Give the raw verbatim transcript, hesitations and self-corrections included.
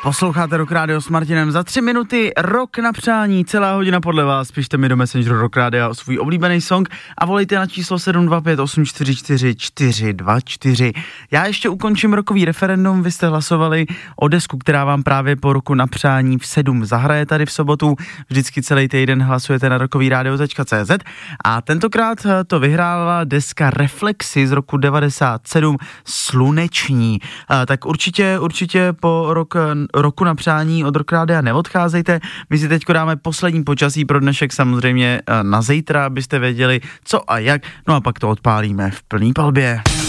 Posloucháte Rock Radio s Martinem. Za tři minuty Rok na přání, celá hodina podle vás. Pište mi do Messengeru Rock Radio o svůj oblíbený song a volejte na číslo sedm dva pět osm čtyři čtyři čtyři dva čtyři. Já ještě ukončím rokový referendum. Vy jste hlasovali o desku, která vám právě po Roku na přání v sedm zahraje tady v sobotu. Vždycky celý týden hlasujete na rokovýradio tečka cé zet a tentokrát to vyhrála deska Reflexy z roku devadesát sedm Sluneční. Tak určitě, určitě po rok Roku na přání od Rock Rádia neodcházejte. My si teďko dáme poslední počasí pro dnešek samozřejmě na zítra, abyste věděli co a jak. No a pak to odpálíme v plný palbě.